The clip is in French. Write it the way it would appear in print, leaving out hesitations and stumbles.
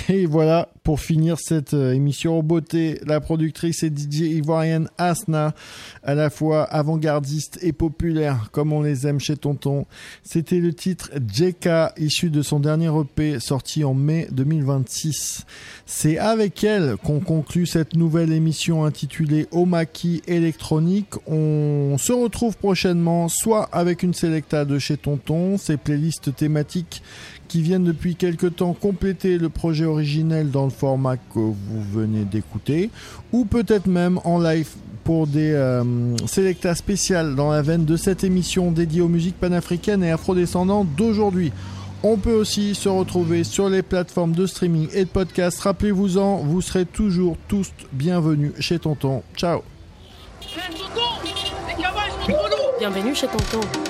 Et voilà, pour finir cette émission en beauté, la productrice et DJ ivoirienne Asna, à la fois avant-gardiste et populaire, comme on les aime chez Tonton. C'était le titre Jeka, issu de son dernier EP, sorti en mai 2026. C'est avec elle qu'on conclut cette nouvelle émission intitulée Omaki électronique. On se retrouve prochainement, soit avec une selecta de chez Tonton, ces playlists thématiques qui viennent depuis quelque temps compléter le projet originel dans le format que vous venez d'écouter, ou peut-être même en live pour des selectas spéciales dans la veine de cette émission dédiée aux musiques panafricaines et afrodescendantes d'aujourd'hui. On peut aussi se retrouver sur les plateformes de streaming et de podcast. Rappelez-vous-en, vous serez toujours tous bienvenus chez Tonton. Ciao. Bienvenue chez Tonton.